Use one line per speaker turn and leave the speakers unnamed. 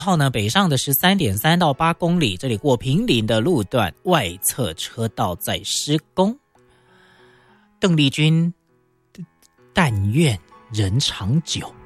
号呢，北上的13.3到8公里，这里过坪林的路段外侧车道在施工。邓丽君但愿人长久。